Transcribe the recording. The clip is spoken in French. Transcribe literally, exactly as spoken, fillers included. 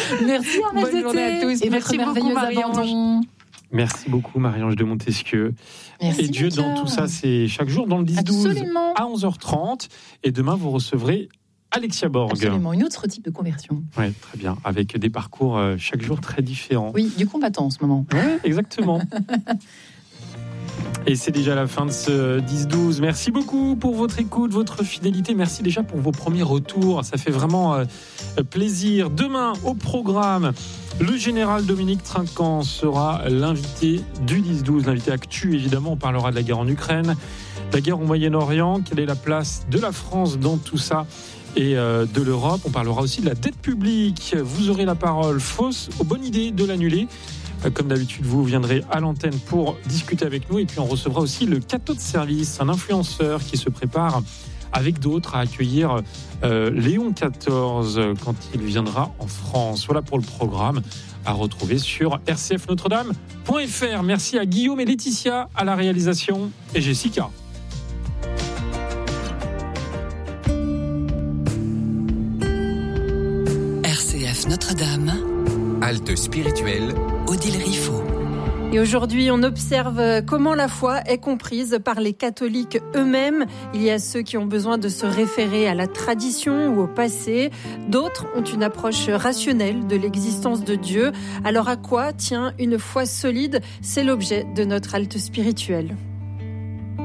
Merci Armelle Bonne journée à tous. et Merci votre beaucoup, merveilleuse Marie-Ange. abandon. Merci beaucoup Marie-Ange de Montesquieu. Merci, et Dieu mon dans cœur. tout ça, c'est chaque jour dans le dix douze Absolument. à onze heures trente. Et demain, vous recevrez Alexia Borg. Absolument, une autre type de conversion. Oui, très bien. Avec des parcours euh, chaque jour très différents. Oui, du combattant en ce moment. Oui, exactement. Et c'est déjà la fin de ce dix douze. Merci beaucoup pour votre écoute, votre fidélité. Merci déjà pour vos premiers retours. Ça fait vraiment euh, plaisir. Demain, au programme, le général Dominique Trinquant sera l'invité du dix douze. L'invité actu, évidemment. On parlera de la guerre en Ukraine, la guerre au Moyen-Orient. Quelle est la place de la France dans tout ça et euh, de l'Europe? On parlera aussi de la dette publique. Vous aurez la parole. Fausse aux bonnes idées de l'annuler. Comme d'habitude, vous viendrez à l'antenne pour discuter avec nous. Et puis, on recevra aussi le cateau de service, un influenceur qui se prépare avec d'autres à accueillir euh, Léon quatorze quand il viendra en France. Voilà pour le programme à retrouver sur r c f notre dame point f r. Merci à Guillaume et Laetitia à la réalisation et Jessica. R C F Notre-Dame. Halte spirituelle. Odile Riffaut. Et aujourd'hui, on observe comment la foi est comprise par les catholiques eux-mêmes. Il y a ceux qui ont besoin de se référer à la tradition ou au passé. D'autres ont une approche rationnelle de l'existence de Dieu. Alors à quoi tient une foi solide ? C'est l'objet de notre halte spirituelle.